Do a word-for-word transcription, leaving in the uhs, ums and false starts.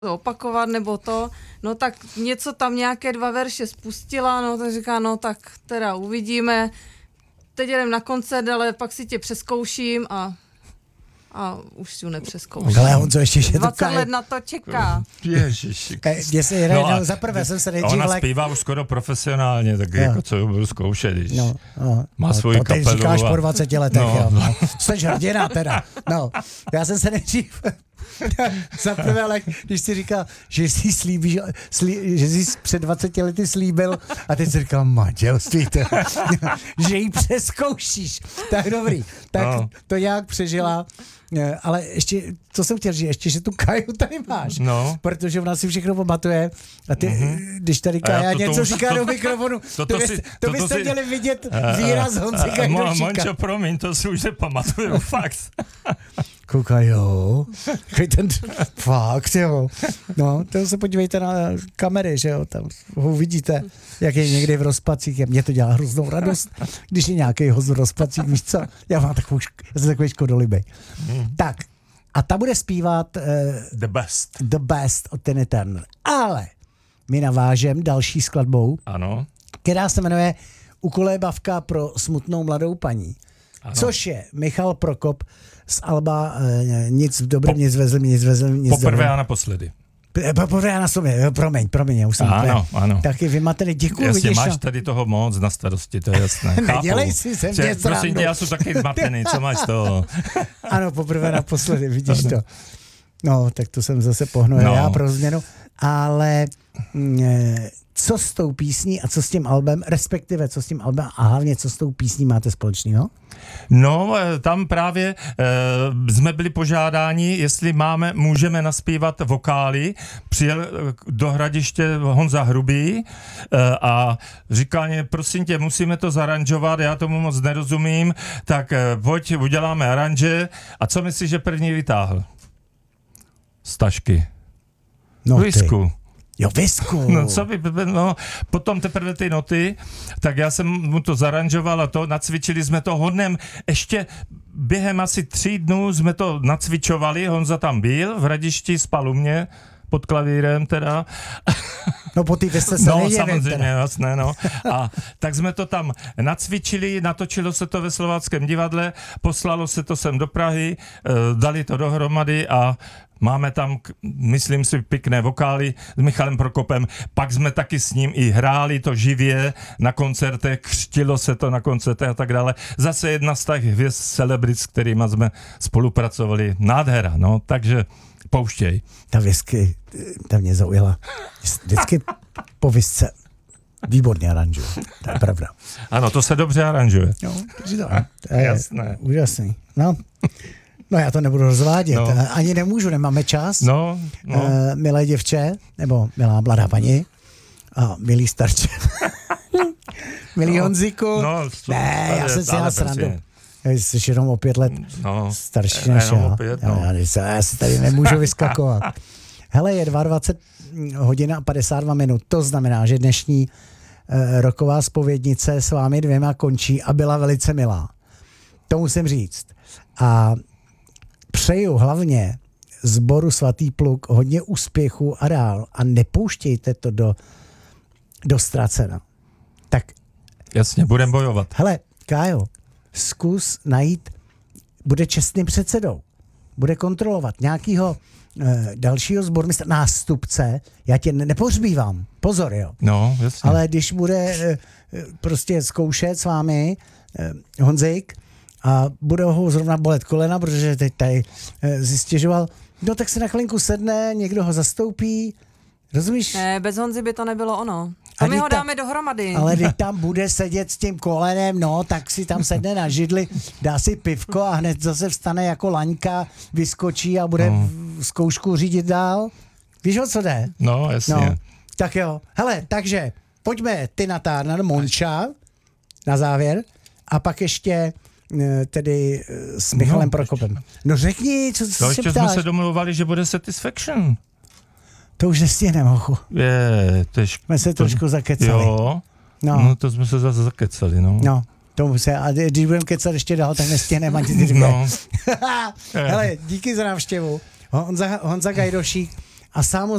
opakovat nebo to, no tak něco tam nějaké dva verše spustila, no tak říká, no tak teda uvidíme, teď jdem na koncert, ale pak si tě přeskouším a a už si ju nepřeskouším. Ale Honzo, ještě, že to dvacet Kajo... let na to čeká. Ježiši. Jestli no no, za prvé jsem se nejdřív... Ona lek... zpívá už skoro profesionálně, tak no. Jako co ju budu zkoušet, když no, no, má no, svoji to kapelu. To říkáš po dvaceti letech, no. jo. No. Jsi hrdina teda. No, já jsem se nejdřív... za prvé, ale když jsi říkal, že jsi slíbíš, slí, že jsi před dvaceti lety slíbil a teď jsi říkal manželství, že ji přeskoušíš. Tak dobrý. Tak no. To nějak přežila. Ale ještě, co jsem chtěl říct, ještě, že tu Kaju tady máš. No. Protože ona si všechno pamatuje. A ty, mm-hmm. když tady Kaja něco to, říká to, do mikrofonu, to, to, to, by, to, to byste si, měli vidět výraz Honzy Gajdošíka. Mončo, promiň, to si už nepamatuju, fakt. Koukaj, jo. Ten, fakt, jo. No, to se podívejte na kamery, že jo, tam ho uvidíte, jak je někdy v rozpacích. Mně to dělá hroznou radost, když je nějaký host v rozpacích, víš co? Já mám takovou, já jsem takový škodolibej. Hmm. Tak, a ta bude zpívat uh, The Best. The Best od Tina Turner. Ale my navážem další skladbou, ano. která se jmenuje Ukolébavka pro smutnou mladou paní. Ano. Což je Michal Prokop z alba e, Nic v dobrém, po, nic ve zlém, nic ve zlém, nic poprvé dobrém. a naposledy. Poprvé a na sobě, promiň, promiň, já už jsem ano, úplně, ano. Taky vymatený, děkuju. Jasně, vidíš, máš no. tady toho moc na starosti, to je jasné. Nedělej si se mě prosím tě, já jsem taky zmatený, co máš to? Ano, poprvé naposledy, vidíš to. No, tak to jsem zase pohnul no. já pro změnu, ale e, co s tou písní a co s tím albem, respektive co s tím albem a hlavně co s tou písní máte společného? No, tam právě e, jsme byli požádáni, jestli máme, můžeme naspívat vokály. Přijel do Hradiště Honza Hrubý e, a říkal mě, prosím tě, musíme to zaranžovat, já tomu moc nerozumím, tak e, pojď, uděláme aranže. A co myslíš, že první vytáhl? Z tašky. No, Whisku. Jo, Visku. No, co by, no, potom teprve ty noty, tak já jsem mu to zaranžoval a to, nacvičili jsme to hodnem, ještě během asi tří dnů jsme to nacvičovali, Honza tam byl, v Hradišti spal u mě, pod klavírem teda. No po té veste se No nejevím, samozřejmě, teda. jasné, no. A tak jsme to tam nacvičili, natočilo se to ve Slováckém divadle, poslalo se to sem do Prahy, dali to dohromady a máme tam, myslím si, pěkné vokály s Michalem Prokopem. Pak jsme taky s ním i hráli to živě na koncertech, křtilo se to na koncertech a tak dále. Zase jedna z těch hvězd celebrit, s kterými jsme spolupracovali. Nádhera, no, takže pouštěj. Ta whisky, ta mě zaujala. Vždycky po whisce výborně aranžuje. To je pravda. Ano, to se dobře aranžuje. No, to, to je jasné. Úžasný. No. No já to nebudu rozvádět. No. Ani nemůžu, nemáme čas. No, no. Uh, milé děvče, nebo milá mladá paní a milý starče. Milý no, Honziku. No, ne, já jsem si dělal srandu. Jsi jenom o pět let no, starší než já. Opět, no. já. Já, já si tady nemůžu vyskakovat. Hele, je dvacet dva hodin a padesát dva minut. To znamená, že dnešní uh, roková zpovědnice s vámi dvěma končí a byla velice milá. To musím říct. A přeju hlavně sboru Svatý pluk hodně úspěchu a dál. A nepouštějte to do, do ztracena. Tak. Jasně, budem bojovat. Hele, Kájo, zkus najít, bude čestným předsedou, bude kontrolovat nějakýho e, dalšího sbormistra, nástupce, já tě ne, nepohřbívám, pozor, jo. No, jasně. Ale když bude e, prostě zkoušet s vámi e, Honzik a bude ho zrovna bolet kolena, protože teď tady e, zistěžoval, no tak se na chvilinku sedne, někdo ho zastoupí, rozumíš? Ne, bez Honzy by to nebylo ono. A my ho dáme tam, dohromady. Ale když tam bude sedět s tím kolenem, no, tak si tam sedne na židli, dá si pivko a hned zase vstane jako laňka, vyskočí a bude no. zkoušku řídit dál. Víš, o co jde? No, jasně. No, tak jo. Hele, takže pojďme Tina Turner, Monča na závěr a pak ještě tedy s Michalem no, Prokopem. No řekni, co, co to si ještě ptáš. jsme se domluvali, že bude Satisfaction. To už nestihneme, hochu. Je, to je šk- jsme se trošku zakecali. Jo, no. no to jsme se zase zakecali, no. No, to se, a když budeme kecat ještě dál, tak nestihneme ani ty dvě. No. Hele, díky za návštěvu. Honza, Honza Gajdošík A sám